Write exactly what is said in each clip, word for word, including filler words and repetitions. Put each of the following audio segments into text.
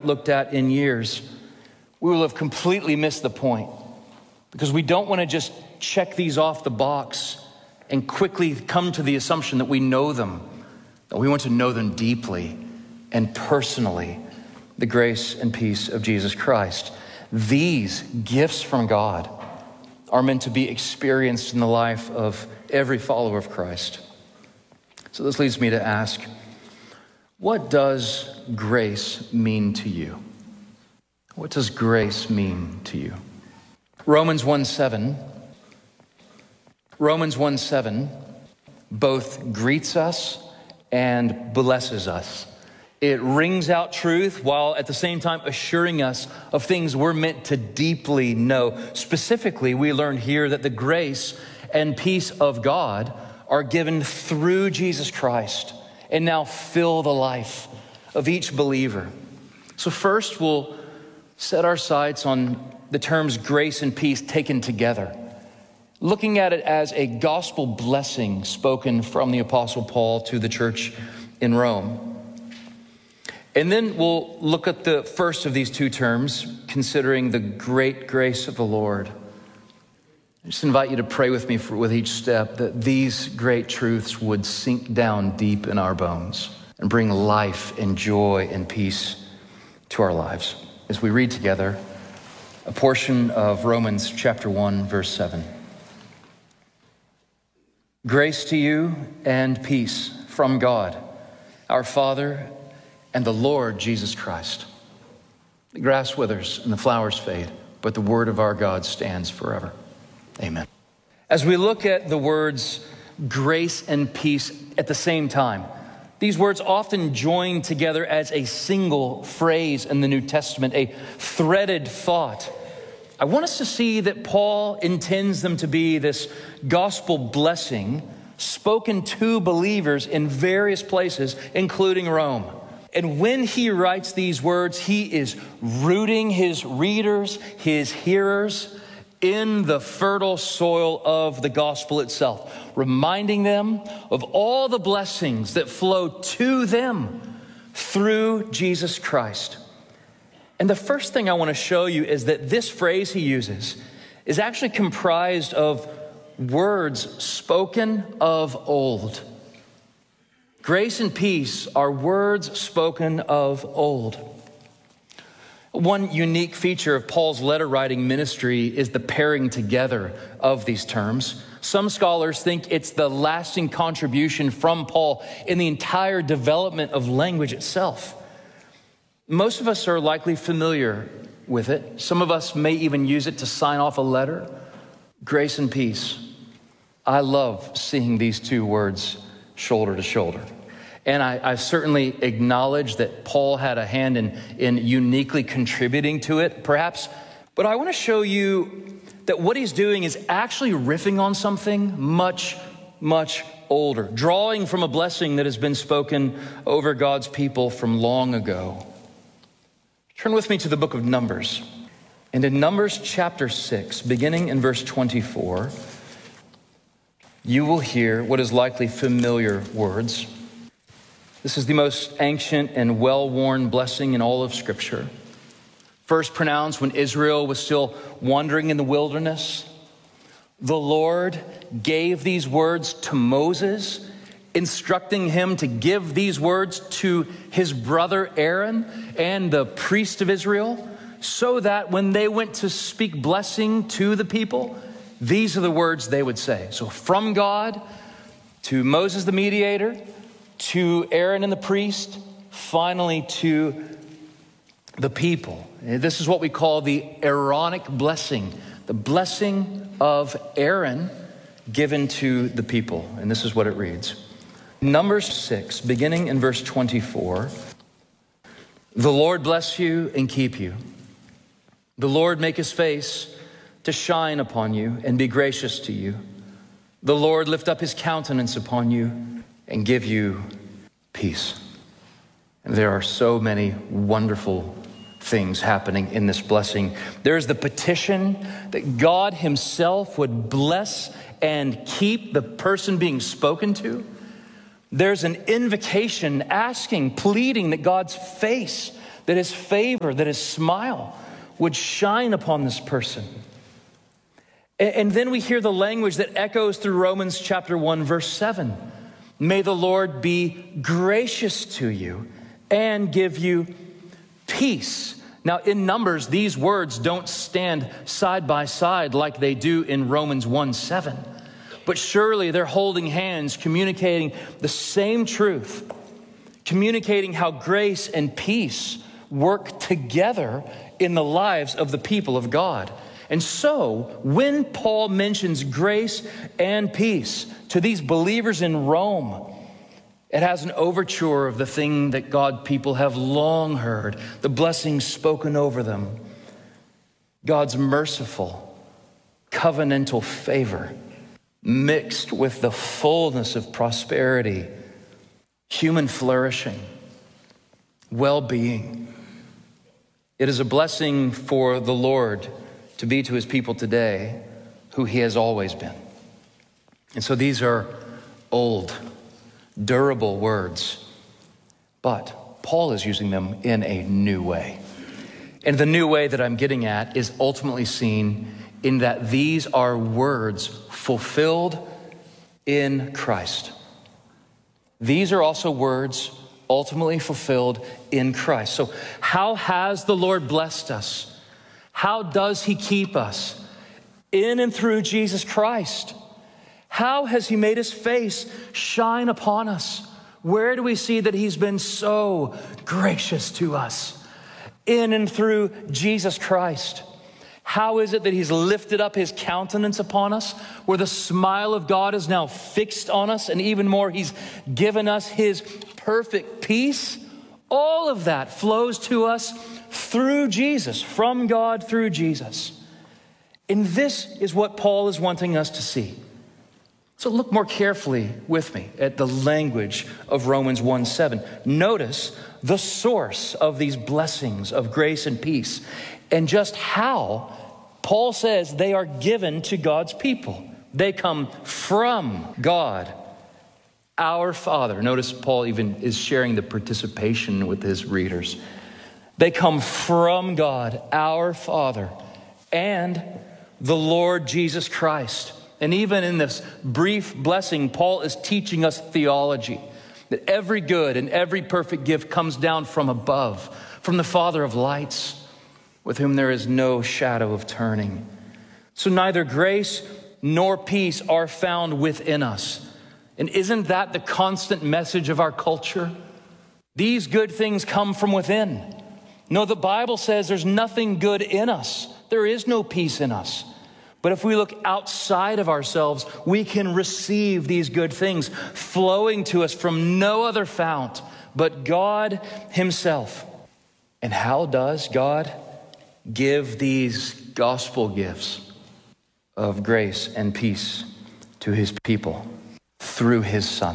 looked at in years, we will have completely missed the point, because we don't want to just check these off the box and quickly come to the assumption that we know them. We want to know them deeply and personally, the grace and peace of Jesus Christ. These gifts from God are meant to be experienced in the life of every follower of Christ. So this leads me to ask, what does grace mean to you? What does grace mean to you? Romans one seven, Romans one seven both greets us and blesses us. It rings out truth while at the same time assuring us of things we're meant to deeply know. Specifically, we learn here that the grace and peace of God are given through Jesus Christ and now fill the life of each believer. So first, we'll set our sights on the terms grace and peace taken together, looking at it as a gospel blessing spoken from the Apostle Paul to the church in Rome. And then we'll look at the first of these two terms, considering the great grace of the Lord. I just invite you to pray with me for, with each step, that these great truths would sink down deep in our bones and bring life and joy and peace to our lives. As we read together a portion of Romans chapter one, verse seven. Grace to you and peace from God, our Father, and the Lord Jesus Christ. The grass withers and the flowers fade, but the word of our God stands forever. Amen. As we look at the words grace and peace at the same time, these words often join together as a single phrase in the New Testament, a threaded thought. I want us to see that Paul intends them to be this gospel blessing spoken to believers in various places, including Rome. And when he writes these words, he is rooting his readers, his hearers, in the fertile soil of the gospel itself, reminding them of all the blessings that flow to them through Jesus Christ. And the first thing I want to show you is that this phrase he uses is actually comprised of words spoken of old. Grace and peace are words spoken of old. One unique feature of Paul's letter writing ministry is the pairing together of these terms. Some scholars think it's the lasting contribution from Paul in the entire development of language itself. Most of us are likely familiar with it. Some of us may even use it to sign off a letter. Grace and peace. I love seeing these two words shoulder to shoulder. And I, I certainly acknowledge that Paul had a hand in, in uniquely contributing to it, perhaps. But I want to show you that what he's doing is actually riffing on something much, much older, drawing from a blessing that has been spoken over God's people from long ago. Turn with me to the book of Numbers. And in Numbers chapter six, beginning in verse twenty-four, you will hear what is likely familiar words. This is the most ancient and well-worn blessing in all of Scripture. First pronounced when Israel was still wandering in the wilderness. The Lord gave these words to Moses, instructing him to give these words to his brother Aaron and the priest of Israel, so that when they went to speak blessing to the people, these are the words they would say. So from God to Moses the mediator, to Aaron and the priest, finally to the people. This is what we call the Aaronic blessing, the blessing of Aaron given to the people. And this is what it reads. Numbers six, beginning in verse twenty-four. The Lord bless you and keep you. The Lord make his face to shine upon you and be gracious to you. The Lord lift up his countenance upon you and give you peace. And there are so many wonderful things happening in this blessing. There's the petition that God himself would bless and keep the person being spoken to. There's an invocation asking, pleading that God's face, that his favor, that his smile would shine upon this person. And then we hear the language that echoes through Romans chapter one, verse seven. May the Lord be gracious to you and give you peace. Now, in Numbers, these words don't stand side by side like they do in Romans one seven. But surely they're holding hands, communicating the same truth, communicating how grace and peace work together in the lives of the people of God. And so, when Paul mentions grace and peace to these believers in Rome, it has an overture of the thing that God people have long heard, the blessings spoken over them, God's merciful, covenantal favor, mixed with the fullness of prosperity, human flourishing, well-being. It is a blessing for the Lord to be to his people today who he has always been. And so these are old, durable words, but Paul is using them in a new way. And the new way that I'm getting at is ultimately seen in that these are words fulfilled in Christ. These are also words ultimately fulfilled in Christ. So how has the Lord blessed us? How does he keep us? In and through Jesus Christ. How has he made his face shine upon us? Where do we see that he's been so gracious to us? In and through Jesus Christ. How is it that he's lifted up his countenance upon us, where the smile of God is now fixed on us, and even more, he's given us his perfect peace? All of that flows to us through Jesus, from God through Jesus. And this is what Paul is wanting us to see. So look more carefully with me at the language of Romans one seven. Notice the source of these blessings of grace and peace, and just how Paul says they are given to God's people. They come from God, our Father. Notice Paul even is sharing the participation with his readers. They come from God, our Father, and the Lord Jesus Christ. And even in this brief blessing, Paul is teaching us theology, that every good and every perfect gift comes down from above, from the Father of lights, with whom there is no shadow of turning. So neither grace nor peace are found within us. And isn't that the constant message of our culture? These good things come from within. No, the Bible says there's nothing good in us. There is no peace in us. But if we look outside of ourselves, we can receive these good things flowing to us from no other fount but God himself. And how does God give these gospel gifts of grace and peace to his people? Through his Son,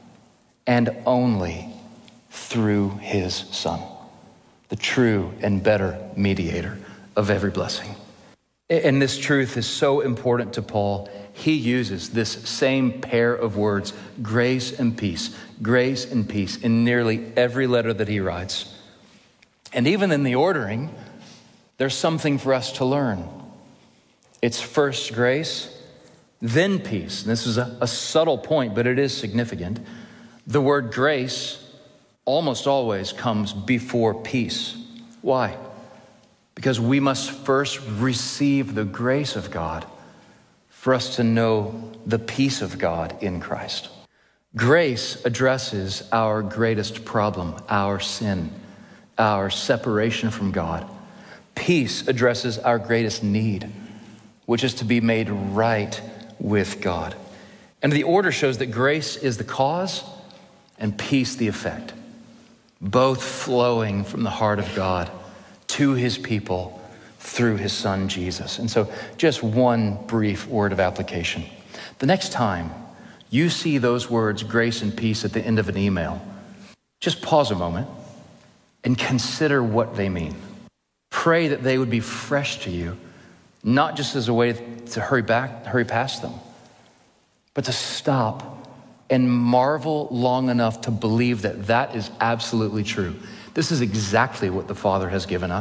and only through his Son, the true and better mediator of every blessing. And this truth is so important to Paul. He uses this same pair of words, grace and peace, grace and peace, in nearly every letter that he writes. And even in the ordering, there's something for us to learn. It's first grace, then peace. And this is a, a subtle point, but it is significant. The word grace almost always comes before peace. Why? Because we must first receive the grace of God for us to know the peace of God in Christ. Grace addresses our greatest problem, our sin, our separation from God. Peace addresses our greatest need, which is to be made right with God. And the order shows that grace is the cause and peace the effect, both flowing from the heart of God to his people through his Son, Jesus. And so just one brief word of application. The next time you see those words, grace and peace, at the end of an email, just pause a moment and consider what they mean. Pray that they would be fresh to you, not just as a way to hurry back, hurry past them, but to stop and marvel long enough to believe that that is absolutely true. This is exactly what the Father has given us.